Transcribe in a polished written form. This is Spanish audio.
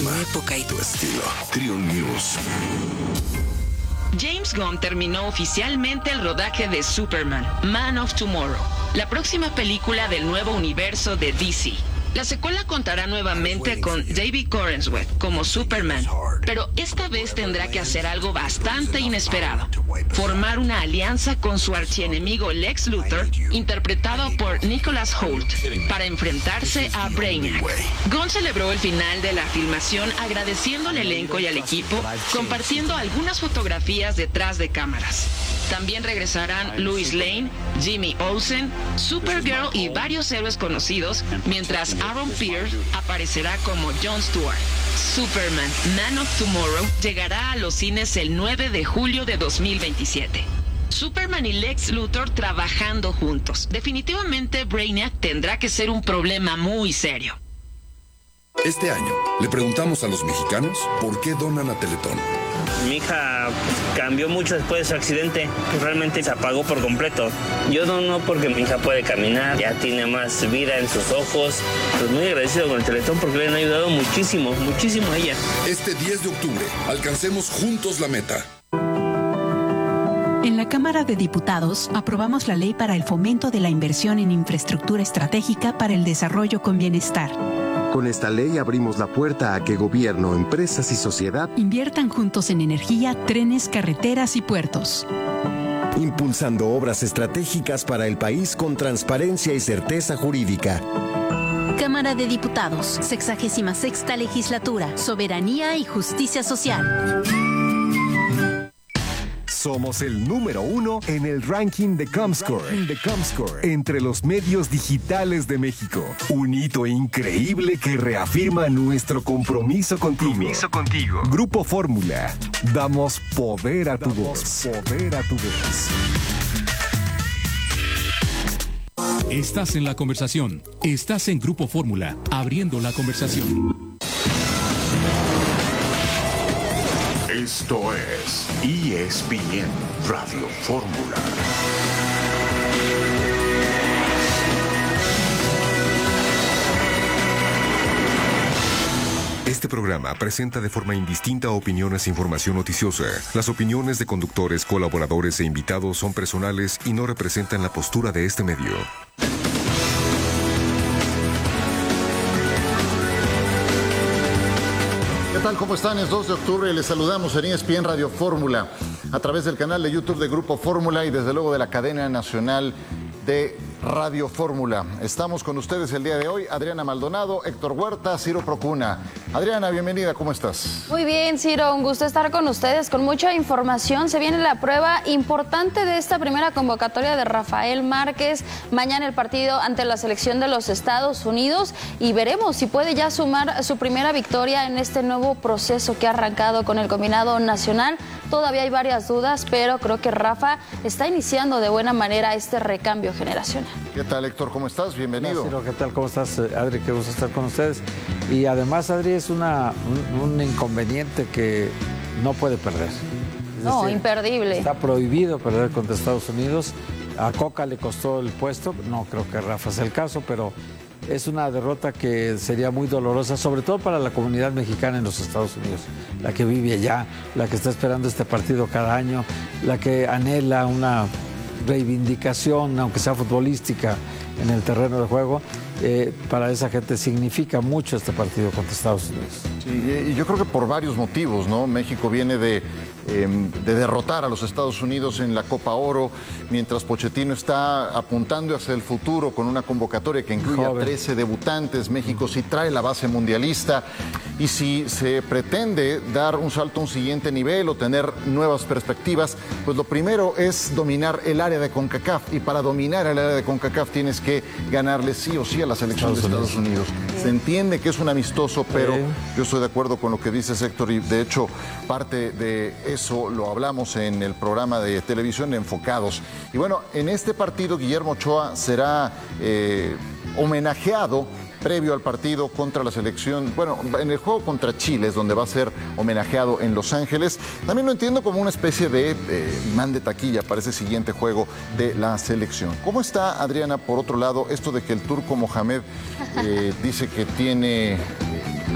Tu época y tu estilo. Triun News. James Gunn terminó oficialmente el rodaje de Superman, Man of Tomorrow, la próxima película del nuevo universo de DC. La secuela contará nuevamente con David Corenswet como Superman, pero esta vez tendrá que hacer algo bastante inesperado: formar una alianza con su archienemigo Lex Luthor, interpretado por Nicholas Hoult, para enfrentarse a Brainiac. Gunn celebró el final de la filmación agradeciendo al elenco y al equipo, compartiendo algunas fotografías detrás de cámaras. También regresarán Lois Lane, Jimmy Olsen, Supergirl y varios héroes conocidos, mientras Aaron Pierce aparecerá como Jon Stewart. Superman, Man of Tomorrow llegará a los cines el 9 de julio de 2027. Superman y Lex Luthor trabajando juntos. Definitivamente Brainiac tendrá que ser un problema muy serio. Este año le preguntamos a los mexicanos por qué donan a Teletón. Mi hija cambió mucho después de su accidente, realmente se apagó por completo. Yo dono porque mi hija puede caminar, ya tiene más vida en sus ojos. Pues muy agradecido con el Teletón porque le han ayudado muchísimo, muchísimo a ella. Este 10 de octubre, alcancemos juntos la meta. En la Cámara de Diputados aprobamos la ley para el fomento de la inversión en infraestructura estratégica para el desarrollo con bienestar. Con esta ley abrimos la puerta a que gobierno, empresas y sociedad inviertan juntos en energía, trenes, carreteras y puertos. Impulsando obras estratégicas para el país con transparencia y certeza jurídica. Cámara de Diputados, 66ª Legislatura, Soberanía y Justicia Social. Somos el número 1 en el ranking de Comscore, entre los medios digitales de México. Un hito increíble que reafirma nuestro compromiso contigo. Grupo Fórmula. Damos poder a tu voz. Estás en la conversación. Estás en Grupo Fórmula, abriendo la conversación. Esto es ESPN Radio Fórmula. Este programa presenta de forma indistinta opiniones e información noticiosa. Las opiniones de conductores, colaboradores e invitados son personales y no representan la postura de este medio. ¿Qué tal? ¿Cómo están? Es 2 de octubre y les saludamos en ESPN Radio Fórmula a través del canal de YouTube de Grupo Fórmula y desde luego de la cadena nacional de Radio Fórmula. Estamos con ustedes el día de hoy, Adriana Maldonado, Héctor Huerta, Ciro Procuna. Adriana, bienvenida, ¿cómo estás? Muy bien, Ciro, un gusto estar con ustedes con mucha información. Se viene la prueba importante de esta primera convocatoria de Rafael Márquez. Mañana el partido ante la selección de los Estados Unidos y veremos si puede ya sumar su primera victoria en este nuevo proceso que ha arrancado con el combinado nacional. Todavía hay varias dudas, pero creo que Rafa está iniciando de buena manera este recambio generacional. ¿Qué tal, Héctor? ¿Cómo estás? Bienvenido. Hola, Ciro, ¿qué tal? ¿Cómo estás, Adri? Qué gusto estar con ustedes. Y además, Adri, es un inconveniente que no puede perder. No, imperdible. Está prohibido perder contra Estados Unidos. A Coca le costó el puesto. No creo que Rafa sea el caso, pero es una derrota que sería muy dolorosa, sobre todo para la comunidad mexicana en los Estados Unidos, la que vive allá, la que está esperando este partido cada año, la que anhela una reivindicación, aunque sea futbolística, en el terreno de juego. Para esa gente significa mucho este partido contra Estados Unidos. Sí, y yo creo que por varios motivos, ¿no? México viene de derrotar a los Estados Unidos en la Copa Oro, mientras Pochettino está apuntando hacia el futuro con una convocatoria que incluye a 13 debutantes. México sí trae la base mundialista y si se pretende dar un salto a un siguiente nivel o tener nuevas perspectivas, pues lo primero es dominar el área de CONCACAF, y para dominar el área de CONCACAF tienes que ganarle sí o sí a la selección de Estados Unidos. Se entiende que es un amistoso, pero yo estoy de acuerdo con lo que dice Héctor, y de hecho parte de eso lo hablamos en el programa de televisión de Enfocados. Y bueno, en este partido Guillermo Ochoa será homenajeado previo al partido contra la selección, bueno, en el juego contra Chile es donde va a ser homenajeado en Los Ángeles. También lo entiendo como una especie de imán de taquilla para ese siguiente juego de la selección. ¿Cómo está, Adriana, por otro lado, esto de que el turco Mohamed dice que tiene